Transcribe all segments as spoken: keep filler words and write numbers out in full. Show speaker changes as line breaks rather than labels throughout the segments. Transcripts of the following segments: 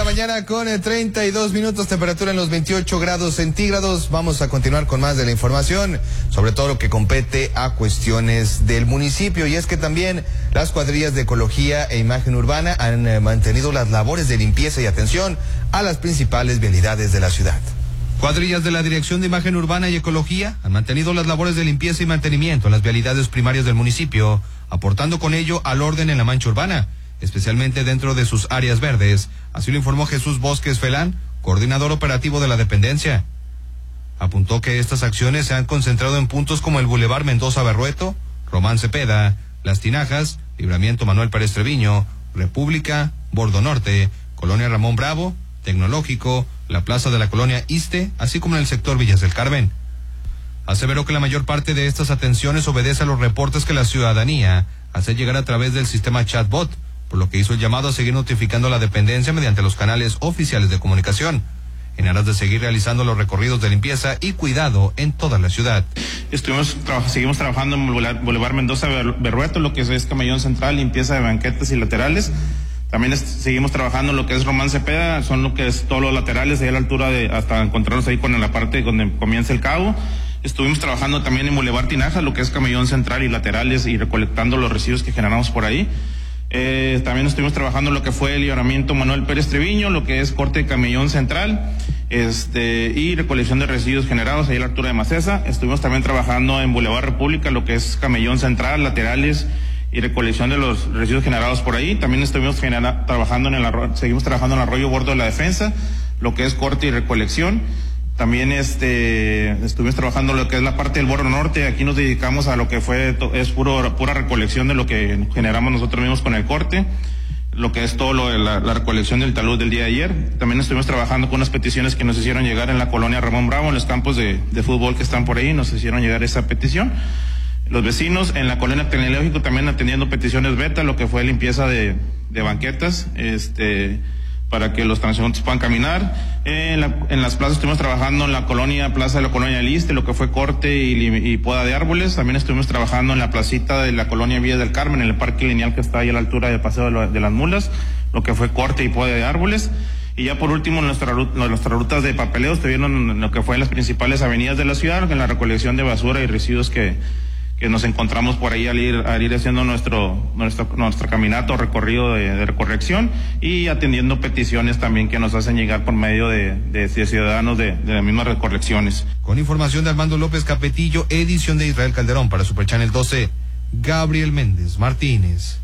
mañana con treinta y dos minutos, temperatura en los veintiocho grados centígrados. Vamos a continuar con más de la información, sobre todo lo que compete a cuestiones del municipio. Y es que también las cuadrillas de ecología e imagen urbana han eh, mantenido las labores de limpieza y atención a las principales vialidades de la ciudad. Cuadrillas de la Dirección de Imagen Urbana y Ecología han mantenido las labores de limpieza y mantenimiento en las vialidades primarias del municipio, aportando con ello al orden en la mancha urbana, especialmente dentro de sus áreas verdes. Así lo informó Jesús Bosques Felán, coordinador operativo de la dependencia. Apuntó que estas acciones se han concentrado en puntos como el Boulevard Mendoza Berrueto, Román Cepeda, Las Tinajas, Libramiento Manuel Pérez Treviño, República, Bordo Norte, Colonia Ramón Bravo, Tecnológico, la Plaza de la Colonia Iste, así como en el sector Villas del Carmen. Aseveró que la mayor parte de estas atenciones obedece a los reportes que la ciudadanía hace llegar a través del sistema chatbot, por lo que hizo el llamado a seguir notificando a la dependencia mediante los canales oficiales de comunicación, en aras de seguir realizando los recorridos de limpieza y cuidado en toda la ciudad.
Estuvimos tra- seguimos trabajando en Boulevard Mendoza Berrueto, lo que es Camellón Central, limpieza de banquetas y laterales. También es, seguimos trabajando en lo que es Román Cepeda, son lo que es todos los laterales, ahí a la altura de, hasta encontrarnos ahí con la parte donde comienza el cabo. Estuvimos trabajando también en Boulevard Tinaja, lo que es Camellón Central y laterales, y recolectando los residuos que generamos por ahí. Eh, también estuvimos trabajando en lo que fue el libramiento Manuel Pérez Treviño, lo que es corte de Camellón Central, este, y recolección de residuos generados ahí a la altura de Macesa. Estuvimos también trabajando en Boulevard República, lo que es Camellón Central, laterales, y recolección de los residuos generados por ahí. También estuvimos genera, trabajando en el arroyo, seguimos trabajando en el arroyo Bordo de la Defensa, lo que es corte y recolección. También este estuvimos trabajando lo que es la parte del Bordo Norte. Aquí nos dedicamos a lo que fue, es puro, pura recolección de lo que generamos nosotros mismos con el corte, lo que es todo lo de la, la recolección del talud del día de ayer. También estuvimos trabajando con unas peticiones que nos hicieron llegar en la colonia Ramón Bravo, en los campos de, de fútbol que están por ahí, nos hicieron llegar esa petición. Los vecinos en la colonia Tecnológico también atendiendo peticiones beta, lo que fue limpieza de, de banquetas, este, para que los transeúntes puedan caminar. Eh, en, la, en las plazas estuvimos trabajando en la colonia, plaza de la colonia del Iste, lo que fue corte y, y poda de árboles. También estuvimos trabajando en la placita de la colonia Villa del Carmen, en el parque lineal que está ahí a la altura del Paseo de, lo, de las Mulas, lo que fue corte y poda de árboles. Y ya por último, nuestra, nuestras rutas de papeleo estuvieron lo que fue en las principales avenidas de la ciudad, en la recolección de basura y residuos que que nos encontramos por ahí al ir, al ir haciendo nuestro, nuestro, nuestro caminato o recorrido de, de recorrección, y atendiendo peticiones también que nos hacen llegar por medio de, de, de ciudadanos de, de las mismas recorrecciones.
Con información de Armando López Capetillo, edición de Israel Calderón para Super Channel doce, Gabriel Méndez Martínez.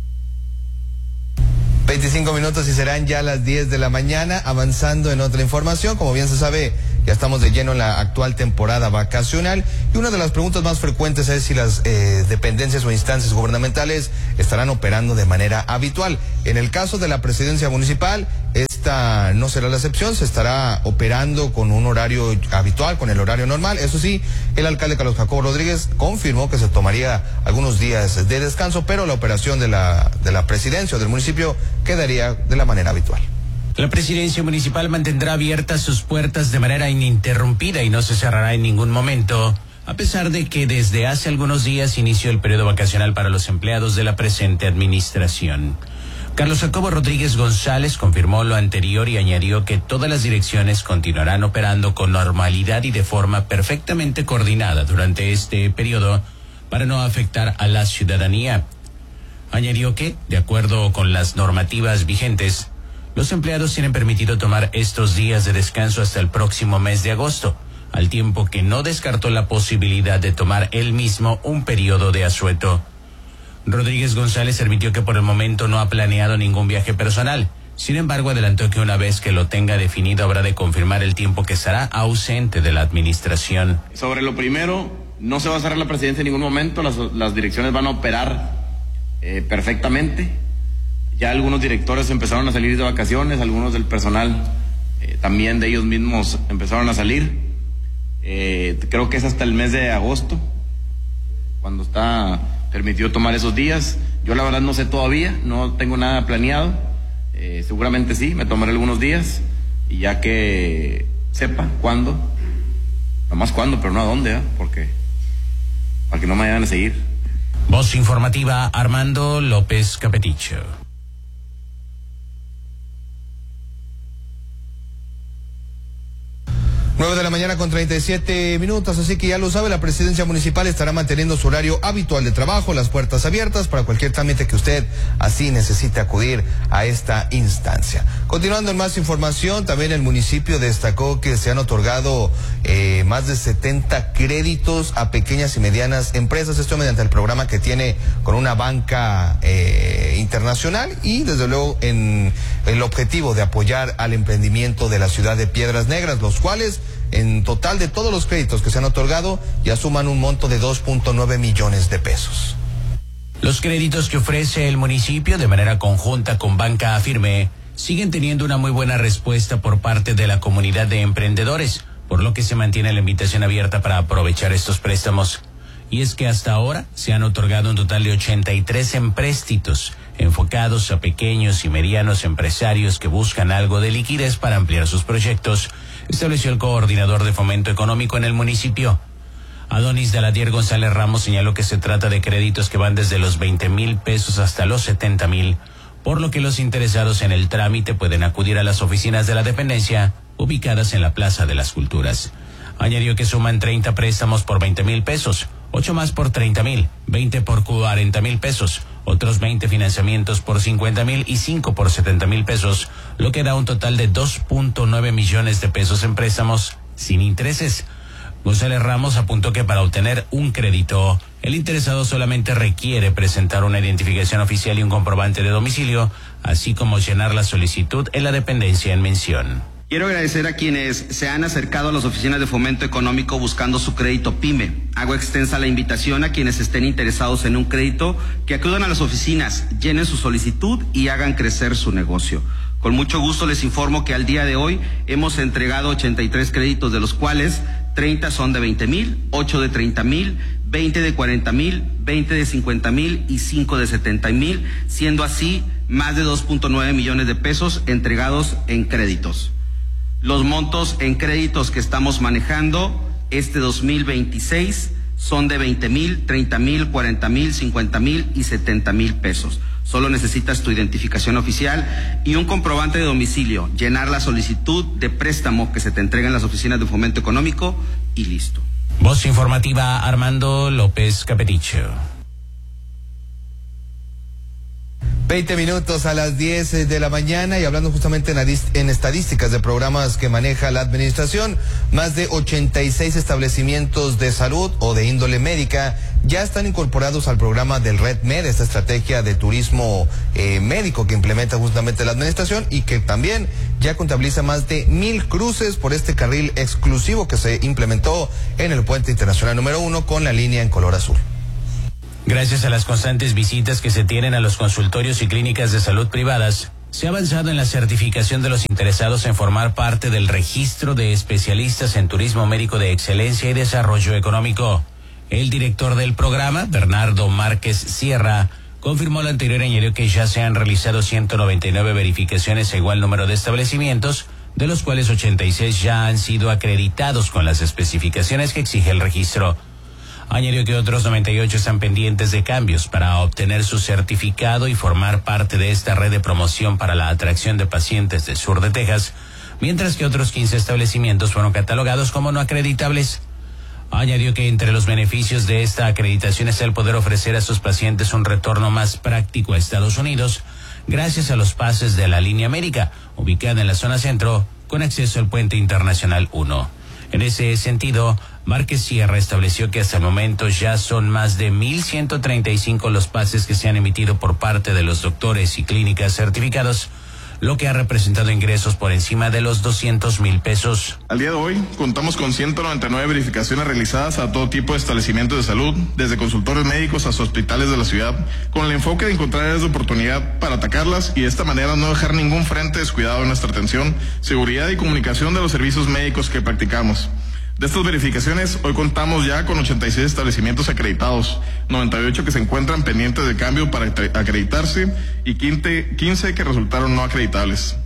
veinticinco minutos y serán ya las diez de la mañana, avanzando en otra información. Como bien se sabe, ya estamos de lleno en la actual temporada vacacional, y una de las preguntas más frecuentes es si las eh, dependencias o instancias gubernamentales estarán operando de manera habitual. En el caso de la presidencia municipal, esta no será la excepción, se estará operando con un horario habitual, con el horario normal. Eso sí, el alcalde Carlos Jacobo Rodríguez confirmó que se tomaría algunos días de descanso, pero la operación de la, de la presidencia o del municipio quedaría de la manera habitual.
La presidencia municipal mantendrá abiertas sus puertas de manera ininterrumpida y no se cerrará en ningún momento, a pesar de que desde hace algunos días inició el periodo vacacional para los empleados de la presente administración. Carlos Jacobo Rodríguez González confirmó lo anterior y añadió que todas las direcciones continuarán operando con normalidad y de forma perfectamente coordinada durante este periodo para no afectar a la ciudadanía. Añadió que, de acuerdo con las normativas vigentes, los empleados tienen permitido tomar estos días de descanso hasta el próximo mes de agosto, al tiempo que no descartó la posibilidad de tomar él mismo un periodo de asueto. Rodríguez González admitió que por el momento no ha planeado ningún viaje personal. Sin embargo, adelantó que una vez que lo tenga definido habrá de confirmar el tiempo que estará ausente de la administración.
Sobre lo primero, no se va a cerrar la presidencia en ningún momento, las, las direcciones van a operar eh, perfectamente. Ya algunos directores empezaron a salir de vacaciones, algunos del personal eh, también de ellos mismos empezaron a salir. Eh, creo que es hasta el mes de agosto, cuando está permitido tomar esos días. Yo la verdad no sé todavía, no tengo nada planeado. Eh, seguramente sí, me tomaré algunos días, y ya que sepa cuándo, nomás cuándo, pero no a dónde, ¿eh? Porque para que no me vayan a seguir.
Voz informativa, Armando López Capetillo.
nueve de la mañana con treinta y siete minutos, así que ya lo sabe, la presidencia municipal estará manteniendo su horario habitual de trabajo, las puertas abiertas para cualquier trámite que usted así necesite acudir a esta instancia. Continuando en más información, también el municipio destacó que se han otorgado eh, más de setenta créditos a pequeñas y medianas empresas, esto mediante el programa que tiene con una banca eh, internacional y desde luego en el objetivo de apoyar al emprendimiento de la ciudad de Piedras Negras, los cuales en total de todos los créditos que se han otorgado ya suman un monto de dos punto nueve millones de pesos.
Los créditos que ofrece el municipio de manera conjunta con Banca Afirme siguen teniendo una muy buena respuesta por parte de la comunidad de emprendedores, por lo que se mantiene la invitación abierta para aprovechar estos préstamos. Y es que hasta ahora se han otorgado un total de ochenta y tres empréstitos enfocados a pequeños y medianos empresarios que buscan algo de liquidez para ampliar sus proyectos, estableció el coordinador de fomento económico en el municipio. Adonis Daladier González Ramos señaló que se trata de créditos que van desde los veinte mil pesos hasta los setenta mil, por lo que los interesados en el trámite pueden acudir a las oficinas de la dependencia ubicadas en la Plaza de las Culturas. Añadió que suman treinta préstamos por veinte mil pesos, ocho más por treinta mil, veinte por cuarenta mil pesos, otros veinte financiamientos por cincuenta mil y cinco por setenta mil pesos, lo que da un total de dos punto nueve millones de pesos en préstamos sin intereses. González Ramos apuntó que para obtener un crédito, el interesado solamente requiere presentar una identificación oficial y un comprobante de domicilio, así como llenar la solicitud en la dependencia en mención.
Quiero agradecer a quienes se han acercado a las oficinas de fomento económico buscando su crédito PYME. Hago extensa la invitación a quienes estén interesados en un crédito que acudan a las oficinas, llenen su solicitud y hagan crecer su negocio. Con mucho gusto les informo que al día de hoy hemos entregado ochenta y tres créditos, de los cuales treinta son de veinte mil, ocho de treinta mil, veinte de cuarenta mil, veinte de cincuenta mil y cinco de setenta mil, siendo así más de dos punto nueve millones de pesos entregados en créditos. Los montos en créditos que estamos manejando este dos mil veintiséis son de veinte mil, treinta mil, cuarenta mil, cincuenta mil y setenta mil pesos. Solo necesitas tu identificación oficial y un comprobante de domicilio, llenar la solicitud de préstamo que se te entrega en las oficinas de fomento económico y listo.
Voz informativa, Armando López Capeticho.
veinte minutos a las diez de la mañana y hablando justamente en, en estadísticas de programas que maneja la administración, más de ochenta y seis establecimientos de salud o de índole médica ya están incorporados al programa del RedMed, esta estrategia de turismo eh, médico que implementa justamente la administración y que también ya contabiliza más de mil cruces por este carril exclusivo que se implementó en el puente internacional número uno con la línea en color azul.
Gracias a las constantes visitas que se tienen a los consultorios y clínicas de salud privadas, se ha avanzado en la certificación de los interesados en formar parte del registro de especialistas en turismo médico de excelencia y desarrollo económico. El director del programa, Bernardo Márquez Sierra, confirmó lo anterior y añadió que ya se han realizado ciento noventa y nueve verificaciones a igual número de establecimientos, de los cuales ochenta y seis ya han sido acreditados con las especificaciones que exige el registro. Añadió que otros noventa y ocho están pendientes de cambios para obtener su certificado y formar parte de esta red de promoción para la atracción de pacientes del sur de Texas, mientras que otros quince establecimientos fueron catalogados como no acreditables. Añadió que entre los beneficios de esta acreditación está el poder ofrecer a sus pacientes un retorno más práctico a Estados Unidos, gracias a los pases de la Línea América, ubicada en la zona centro, con acceso al Puente Internacional uno. En ese sentido, Márquez Sierra estableció que hasta el momento ya son más de mil ciento treinta y cinco los pases que se han emitido por parte de los doctores y clínicas certificados, lo que ha representado ingresos por encima de los doscientos mil pesos.
Al día de hoy, contamos con ciento noventa y nueve verificaciones realizadas a todo tipo de establecimientos de salud, desde consultorios médicos hasta hospitales de la ciudad, con el enfoque de encontrar áreas de oportunidad para atacarlas y de esta manera no dejar ningún frente descuidado en nuestra atención, seguridad y comunicación de los servicios médicos que practicamos. De estas verificaciones, hoy contamos ya con ochenta y seis establecimientos acreditados, noventa y ocho que se encuentran pendientes de cambio para acreditarse y quince que resultaron no acreditables.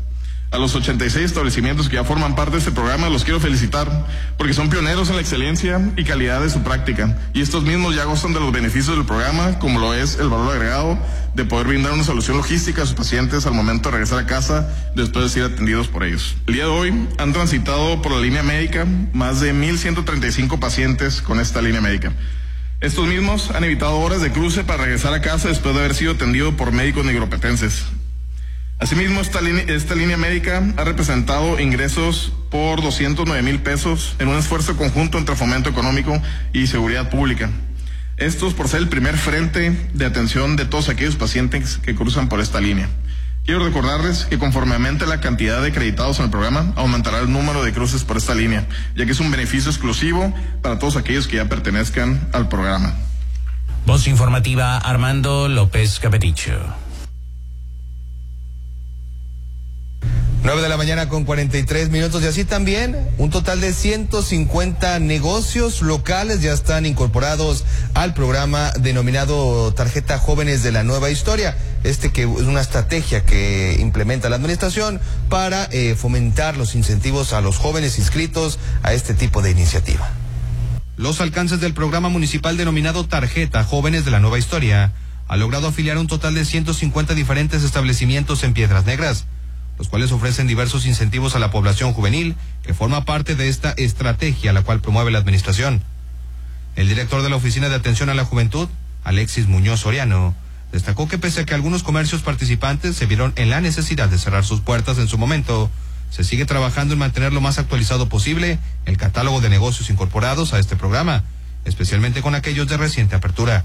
A los ochenta y seis establecimientos que ya forman parte de este programa los quiero felicitar porque son pioneros en la excelencia y calidad de su práctica, y estos mismos ya gozan de los beneficios del programa, como lo es el valor agregado de poder brindar una solución logística a sus pacientes al momento de regresar a casa después de ser atendidos por ellos. El día de hoy han transitado por la línea médica más de mil ciento treinta y cinco pacientes con esta línea médica. Estos mismos han evitado horas de cruce para regresar a casa después de haber sido atendido por médicos nigropetenses. Asimismo, esta línea, esta línea médica ha representado ingresos por doscientos nueve mil pesos en un esfuerzo conjunto entre Fomento Económico y Seguridad Pública. Estos por ser el primer frente de atención de todos aquellos pacientes que cruzan por esta línea. Quiero recordarles que conforme aumente la cantidad de acreditados en el programa, aumentará el número de cruces por esta línea, ya que es un beneficio exclusivo para todos aquellos que ya pertenezcan al programa.
Voz informativa, Armando López Capeticho.
nueve de la mañana con cuarenta y tres minutos, y así también un total de ciento cincuenta negocios locales ya están incorporados al programa denominado Tarjeta Jóvenes de la Nueva Historia. Este que es una estrategia que implementa la administración para eh, fomentar los incentivos a los jóvenes inscritos a este tipo de iniciativa. Los alcances del programa municipal denominado Tarjeta Jóvenes de la Nueva Historia ha logrado afiliar un total de ciento cincuenta diferentes establecimientos en Piedras Negras, los cuales ofrecen diversos incentivos a la población juvenil que forma parte de esta estrategia la cual promueve la administración. El director de la Oficina de Atención a la Juventud, Alexis Muñoz Soriano, destacó que pese a que algunos comercios participantes se vieron en la necesidad de cerrar sus puertas en su momento, se sigue trabajando en mantener lo más actualizado posible el catálogo de negocios incorporados a este programa, especialmente con aquellos de reciente apertura.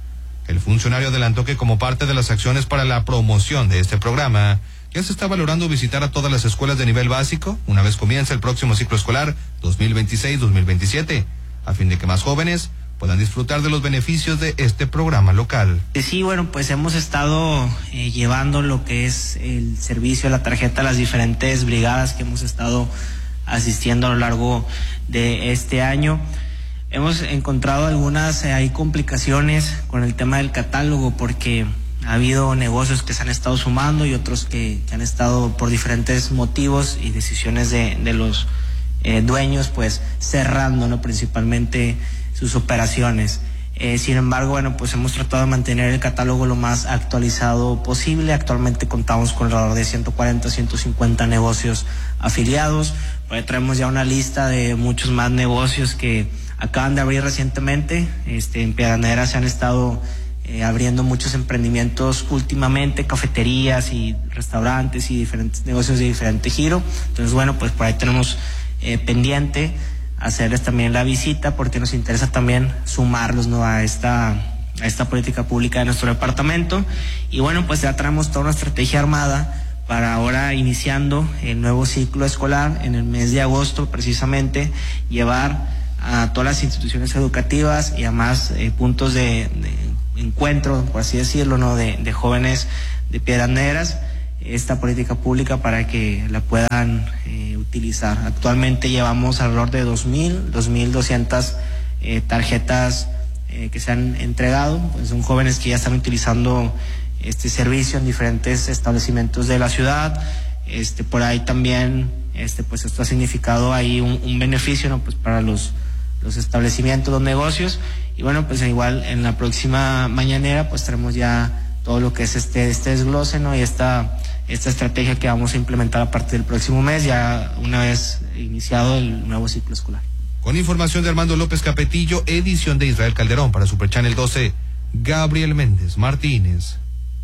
El funcionario adelantó que como parte de las acciones para la promoción de este programa, ya se está valorando visitar a todas las escuelas de nivel básico una vez comience el próximo ciclo escolar dos mil veintiséis dos mil veintisiete, a fin de que más jóvenes puedan disfrutar de los beneficios de este programa local.
Sí, bueno, pues hemos estado eh, llevando lo que es el servicio de la tarjeta a las diferentes brigadas que hemos estado asistiendo a lo largo de este año. Hemos encontrado algunas eh, hay complicaciones con el tema del catálogo porque ha habido negocios que se han estado sumando y otros que, que han estado por diferentes motivos y decisiones de, de los eh, dueños, pues cerrando, ¿no? Principalmente sus operaciones. Eh, sin embargo, bueno, pues hemos tratado de mantener el catálogo lo más actualizado posible. Actualmente contamos con alrededor de ciento cuarenta, ciento cincuenta negocios afiliados. Por ahí traemos ya una lista de muchos más negocios que acaban de abrir recientemente. Este, en Piedras Negras se han estado Eh, abriendo muchos emprendimientos últimamente, cafeterías y restaurantes y diferentes negocios de diferente giro. Entonces, bueno, pues por ahí tenemos eh, pendiente hacerles también la visita porque nos interesa también sumarlos, ¿no? a esta a esta política pública de nuestro departamento. Y bueno, pues ya traemos toda una estrategia armada para ahora, iniciando el nuevo ciclo escolar en el mes de agosto, precisamente llevar a todas las instituciones educativas y a más eh, puntos de, de encuentro, por así decirlo, ¿no? de, de jóvenes de Piedras Negras, esta política pública para que la puedan eh, utilizar. Actualmente llevamos alrededor de dos mil, dos mil doscientas eh, tarjetas eh, que se han entregado. Pues son jóvenes que ya están utilizando este servicio en diferentes establecimientos de la ciudad. Este, por ahí también, este, pues esto ha significado ahí un, un beneficio, ¿no? Pues para los los establecimientos, los negocios. Y bueno, pues igual en la próxima mañanera pues tenemos ya todo lo que es este este desglose, ¿no? Y esta esta estrategia que vamos a implementar a partir del próximo mes, ya una vez iniciado el nuevo ciclo escolar.
Con información de Armando López Capetillo, edición de Israel Calderón para Super Channel doce, Gabriel Méndez Martínez.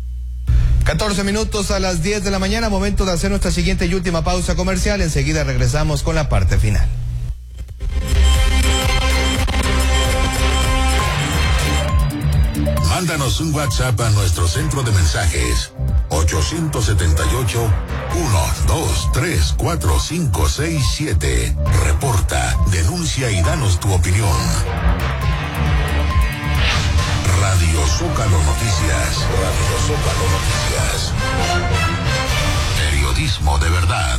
catorce minutos a las diez de la mañana, momento de hacer nuestra siguiente y última pausa comercial. Enseguida regresamos con la parte final.
Mándanos un WhatsApp a nuestro centro de mensajes ocho siete ocho, uno dos tres cuatro cinco seis siete. Reporta, denuncia y danos tu opinión. Radio Zócalo Noticias. Radio Zócalo Noticias. Periodismo de verdad.